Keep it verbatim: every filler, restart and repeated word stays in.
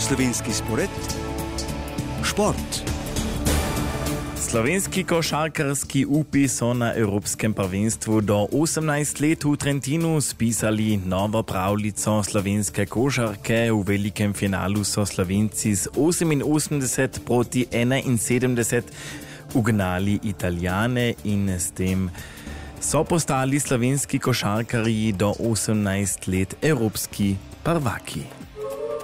Slovenski spored, šport. Slovenski košarkarski upi so na Evropskem prvenstvu do osemnajst let v Trentinu spisali novo pravljico slovenske košarke. V velikem finalu so Slovenci z oseminosemdeset proti enainsedemdeset ugnali Italijane in s tem so postali slovenski košarkarji do osemnajst let evropski prvaki.